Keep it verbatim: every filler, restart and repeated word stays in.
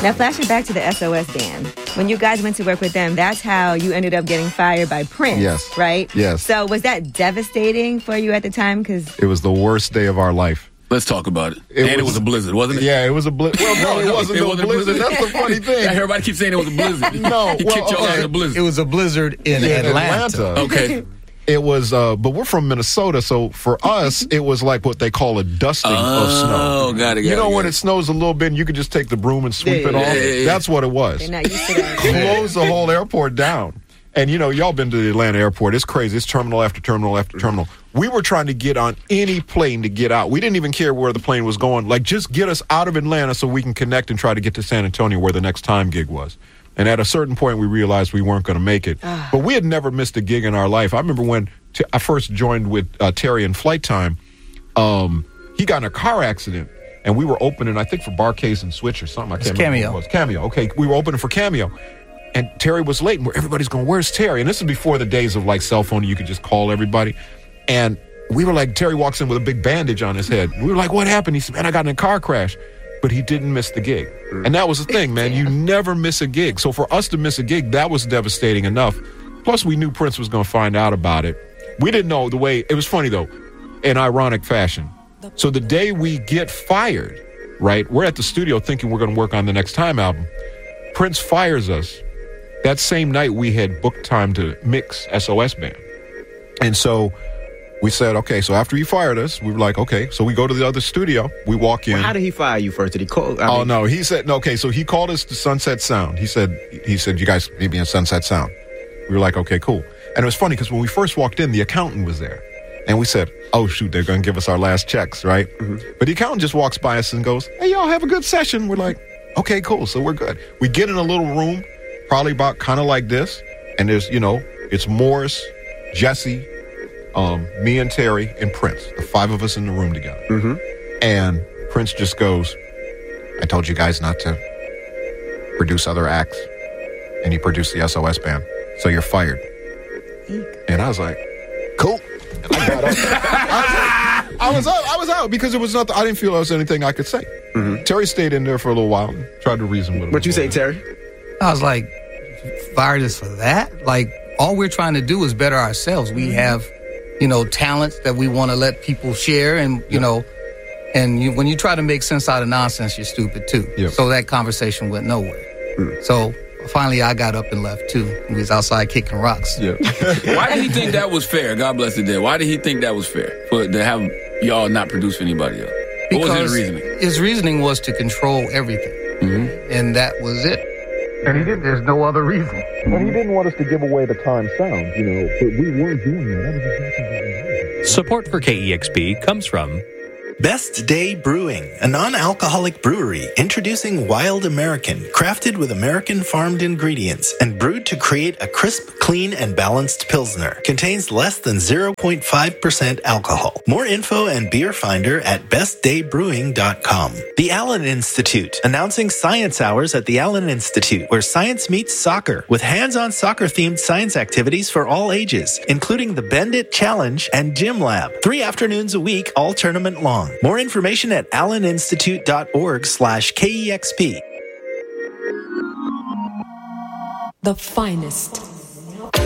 Now, flashing back to the S O S band, when you guys went to work with them, that's how you ended up getting fired by Prince, yes. right? Yes. So was that devastating for you at the time? Because it was the worst day of our life. Let's talk about it. It and was, it was a blizzard, wasn't it? Yeah, it was a blizzard. Well, no, it wasn't it no wasn't blizzard. blizzard. That's the funny thing. Yeah, everybody keeps saying it was a blizzard. No, he well, kicked y'all okay. out of the blizzard. It was a blizzard in, in Atlanta. Atlanta. Okay. It was, uh, but we're from Minnesota, so for us, it was like what they call a dusting oh, of snow. Oh, got it, got You know it, when it. it snows a little bit and you could just take the broom and sweep yeah, it off? yeah, yeah. That's what it was. they're not used to that. Close the whole airport down. And, you know, y'all been to the Atlanta airport. It's crazy. It's terminal after terminal after terminal. We were trying to get on any plane to get out. We didn't even care where the plane was going. Like, just get us out of Atlanta so we can connect and try to get to San Antonio where the next time gig was. And at a certain point, we realized we weren't going to make it. But we had never missed a gig in our life. I remember when t- I first joined with uh, Terry in Flight Time, um, he got in a car accident. And we were opening, I think, for Barcase and Switch or something. I can't It's remember Cameo. what it was. Cameo. Okay, we were opening for Cameo. And Terry was late, and everybody's going, where's Terry? And this is before the days of, like, cell phone, you could just call everybody. And we were like, Terry walks in with a big bandage on his head. We were like, what happened? He said, man, I got in a car crash. But he didn't miss the gig. And that was the thing, man. You never miss a gig. So for us to miss a gig, that was devastating enough. Plus, we knew Prince was going to find out about it. We didn't know the way. It was funny, though, in ironic fashion. So the day we get fired, right, we're at the studio thinking we're going to work on the Next Time album. Prince fires us. That same night, we had booked time to mix S O S Band. And so we said, okay, so after he fired us, we were like, okay, so we go to the other studio. We walk in. Well, how did he fire you first? Did he call? I oh, mean, no, he said, no, okay, so he called us to Sunset Sound. He said, he said, you guys meet me in Sunset Sound. We were like, okay, cool. And it was funny because when we first walked in, the accountant was there. And we said, oh, shoot, they're going to give us our last checks, right? Mm-hmm. But the accountant just walks by us and goes, hey, y'all have a good session. We're like, okay, cool, so we're good. We get in a little room, probably about kind of like this. And there's, you know, it's Morris, Jesse, um, me and Terry, and Prince. The five of us in the room together. Mm-hmm. And Prince just goes, I told you guys not to produce other acts. And you produced the S O S Band. So you're fired. And I was like, cool. And I got up. I, was, I was out. I was out because it was not. I didn't feel there was anything I could say. Mm-hmm. Terry stayed in there for a little while and tried to reason with him. What you say, Terry? I was like, fired us for that? Like, all we're trying to do is better ourselves. We have, you know, talents that we want to let people share, and, you yeah. know, and you, when you try to make sense out of nonsense, you're stupid too. Yeah. So that conversation went nowhere. Mm. So finally, I got up and left too. He was outside kicking rocks. Yeah. Why did he think that was fair? God bless the dead. Why did he think that was fair for to have y'all not produce for anybody else? What because was his reasoning? His reasoning was to control everything, mm-hmm. and that was it. And he did. There's no other reason. But he didn't want us to give away the time sound, you know. But we weren't doing that. That was exactly what we wanted. Support for K E X P comes from Best Day Brewing, a non-alcoholic brewery introducing Wild American, crafted with American farmed ingredients and brewed to create a crisp, clean, and balanced Pilsner. Contains less than zero point five percent alcohol. More info and beer finder at best day brewing dot com. The Allen Institute, announcing science hours at the Allen Institute, where science meets soccer, with hands-on soccer-themed science activities for all ages, including the Bend It Challenge and Gym Lab. Three afternoons a week, all tournament long. More information at allen institute dot org slash K E X P. The finest